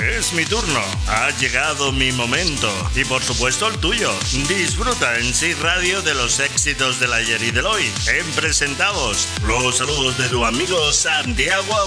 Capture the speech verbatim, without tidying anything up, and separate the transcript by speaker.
Speaker 1: Es mi turno, ha llegado mi momento y por supuesto el tuyo. Disfruta en Sí Radio de los éxitos del ayer y del hoy. En Presentados, los saludos de tu amigo Santiago